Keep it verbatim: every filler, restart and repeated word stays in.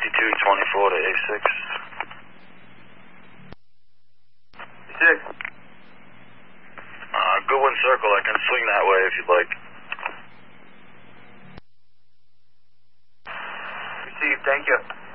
fifty-two twenty-four to A six. Six. Uh, Goodwin Circle, I can swing that way if you'd like. Received, thank you.